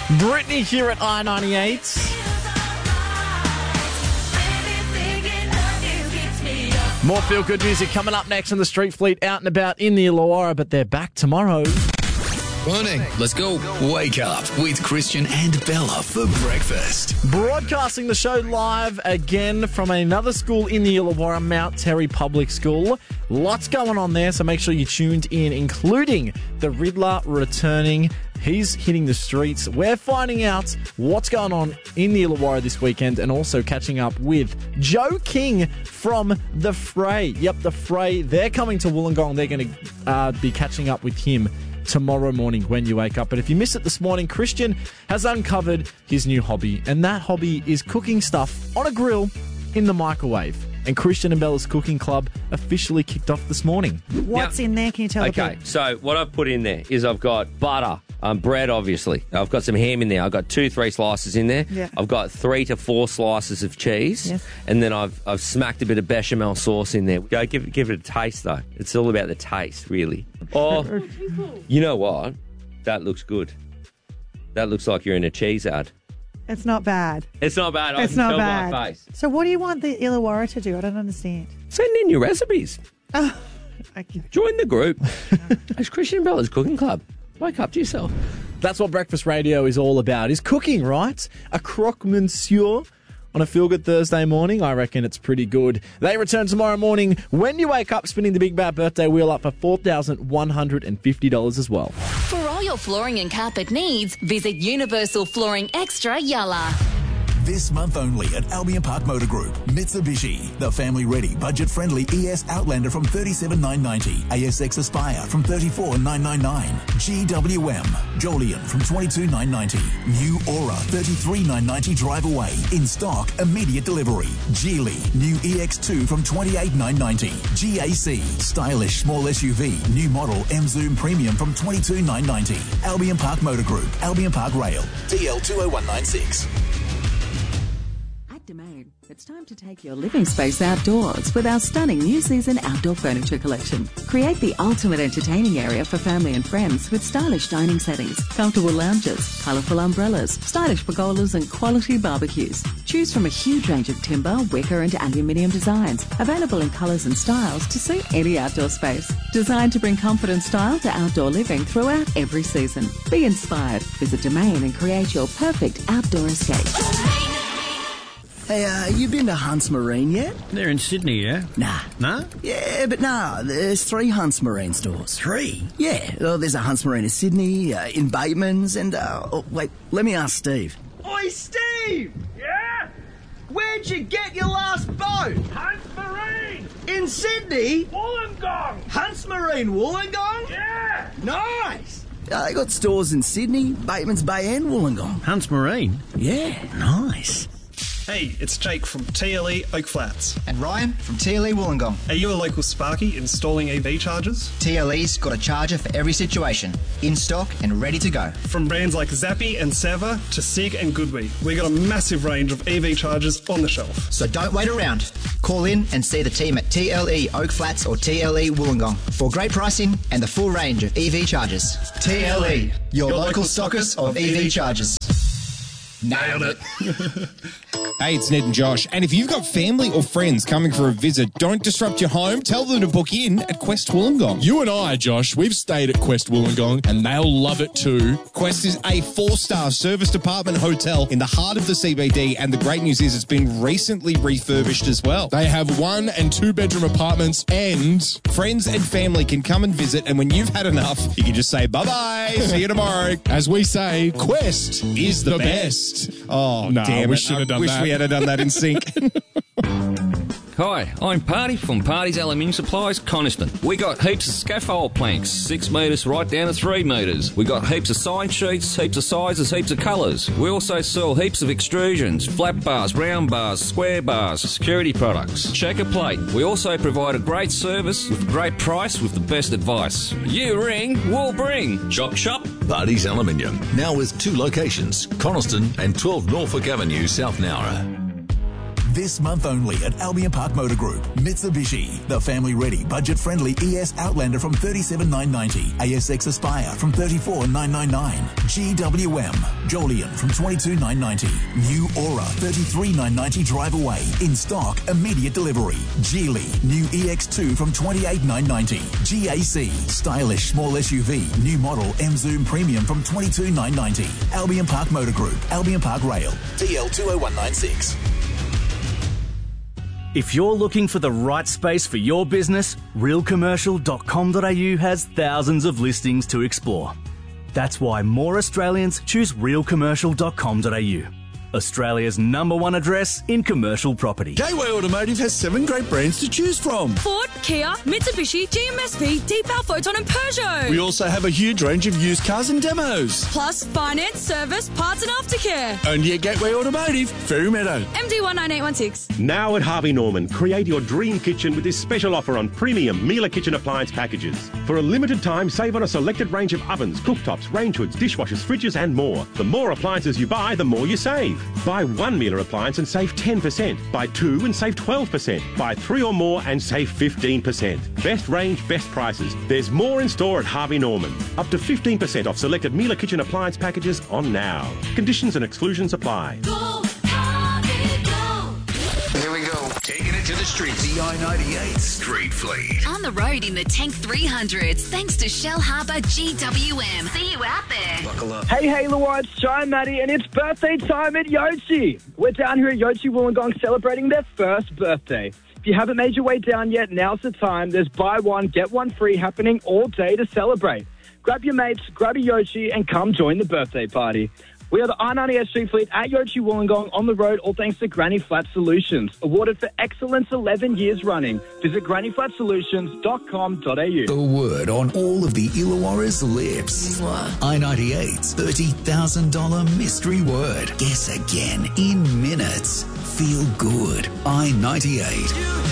Brittany here at I-98. More feel-good music coming up next on the Street Fleet, out and about in the Illawarra, but they're back tomorrow. Morning. Let's go. Wake up with Christian and Bella for breakfast. Broadcasting the show live again from another school in the Illawarra, Mount Terry Public School. Lots going on there, so make sure you're tuned in, including the Riddler returning. He's hitting the streets. We're finding out what's going on in the Illawarra this weekend and also catching up with Joe King from The Fray. Yep, The Fray. They're coming to Wollongong. They're going to be catching up with him tomorrow morning when you wake up. But if you missed it this morning, Christian has uncovered his new hobby, and that hobby is cooking stuff on a grill in the microwave. And Christian and Bella's Cooking Club officially kicked off this morning. What's in there? Can you tell the Okay, people? so what I've put in there is I've got butter, bread, obviously. I've got some ham in there. I've got 2-3 slices in there. Yeah. I've got 3 to 4 slices of cheese. Yes. And then I've smacked a bit of bechamel sauce in there. Go give it a taste, though. It's all about the taste, really. Oh, you know what? That looks good. That looks like you're in a cheese ad. It's not bad. It's not bad. It's I can not tell bad. my face. So what do you want the Illawarra to do? I don't understand. Send in your recipes. Okay. Join the group. It's Christian and Bella's Cooking Club. Wake up to yourself. That's what breakfast radio is all about, is cooking, right? A croque monsieur on a feel-good Thursday morning. I reckon it's pretty good. They return tomorrow morning when you wake up, spinning the big bad birthday wheel up for $4,150 as well. For all your flooring and carpet needs, visit Universal Flooring Extra Yalla. This month only at Albion Park Motor Group. Mitsubishi, the family-ready, budget-friendly ES Outlander from $37,990. ASX Aspire from $34,999. GWM, Jolion from $22,990. New Aura, $33,990 drive away. In stock, immediate delivery. Geely, new EX2 from $28,990. GAC, stylish small SUV, new model M Zoom Premium from $22,990. Albion Park Motor Group, Albion Park Rail, DL 20196. Domain. It's time to take your living space outdoors with our stunning new season outdoor furniture collection. Create the ultimate entertaining area for family and friends with stylish dining settings, comfortable lounges, colourful umbrellas, stylish pergolas and quality barbecues. Choose from a huge range of timber, wicker and aluminium designs, available in colours and styles to suit any outdoor space. Designed to bring comfort and style to outdoor living throughout every season. Be inspired. Visit Domain and create your perfect outdoor escape. Hey, you been to Hunts Marine yet? They're in Sydney, yeah? Nah. No? Yeah, but nah, there's 3 Hunts Marine stores. 3? Yeah, well, there's a Hunts Marine in Sydney, in Bateman's, and, wait, let me ask Steve. Oi, Steve! Yeah? Where'd you get your last boat? Hunts Marine! In Sydney? Wollongong! Hunts Marine Wollongong? Yeah! Nice! They got stores in Sydney, Bateman's Bay and Wollongong. Hunts Marine? Yeah. Nice. Hey, it's Jake from TLE Oak Flats. And Ryan from TLE Wollongong. Are you a local Sparky installing EV chargers? TLE's got a charger for every situation, in stock and ready to go. From brands like Zappi and Sava to SIG and Goodwee, we got a massive range of EV chargers on the shelf. So don't wait around. Call in and see the team at TLE Oak Flats or TLE Wollongong for great pricing and the full range of EV chargers. TLE, your local stockist of EV chargers. Nailed it. Hey, it's Ned and Josh. And if you've got family or friends coming for a visit, don't disrupt your home. Tell them to book in at Quest Wollongong. You and I, Josh, we've stayed at Quest Wollongong and they'll love it too. Quest is a 4-star service department hotel in the heart of the CBD, and the great news is it's been recently refurbished as well. They have 1 and 2 bedroom apartments, and friends and family can come and visit, and when you've had enough, you can just say bye-bye, see you tomorrow. As we say, Quest is the best. Oh, no, damn we it. should have done wish that. we had done that in sync. Hi, I'm Party from Party's Aluminium Supplies, Coniston. We got heaps of scaffold planks, 6 metres right down to 3 metres. We got heaps of sign sheets, heaps of sizes, heaps of colours. We also sell heaps of extrusions, flat bars, round bars, square bars, security products, checker plate. We also provide a great service with a great price with the best advice. You ring, we'll bring. Chop shop. Party's Aluminium, now with 2 locations, Coniston and 12 Norfolk Avenue, South Nowra. This month only at Albion Park Motor Group. Mitsubishi, the family-ready, budget-friendly ES Outlander from $37,990. ASX Aspire from $34,999. GWM, Jolion from $22,990. New Aura, $33,990 drive away. In stock, immediate delivery. Geely, new EX2 from $28,990. GAC, stylish small SUV, new model M Zoom Premium from $22,990. Albion Park Motor Group, Albion Park Rail, TL 20196. If you're looking for the right space for your business, realcommercial.com.au has thousands of listings to explore. That's why more Australians choose realcommercial.com.au. Australia's #1 address in commercial property. Gateway Automotive has 7 great brands to choose from. Ford, Kia, Mitsubishi, GMSP, Deepal, Photon and Peugeot. We also have a huge range of used cars and demos. Plus finance, service, parts and aftercare. Only at Gateway Automotive, Fairy Meadow. MD19816. Now at Harvey Norman, create your dream kitchen with this special offer on premium Miele kitchen appliance packages. For a limited time, save on a selected range of ovens, cooktops, range hoods, dishwashers, fridges and more. The more appliances you buy, the more you save. Buy 1 Miele appliance and save 10%. Buy 2 and save 12%. Buy 3 or more and save 15%. Best range, best prices. There's more in store at Harvey Norman. Up to 15% off selected Miele kitchen appliance packages on now. Conditions and exclusions apply. Here we go. Taking it to the streets. The I-98 Street Fleet. On the road in the Tank 300s, thanks to Shell Harbour GWM. See you out there. Buckle up. Hey, Laura, it's Joe and Maddie, and it's birthday time at Yochi. We're down here at Yochi Wollongong celebrating their first birthday. If you haven't made your way down yet, now's the time. There's buy one, get one free happening all day to celebrate. Grab your mates, grab a Yochi, and come join the birthday party. We are the I-98 Street Fleet at Yochi Wollongong on the road, all thanks to Granny Flat Solutions. Awarded for excellence 11 years running. Visit grannyflatsolutions.com.au. The word on all of the Illawarra's lips. I-98's $30,000 mystery word. Guess again in minutes. Feel good. I-98.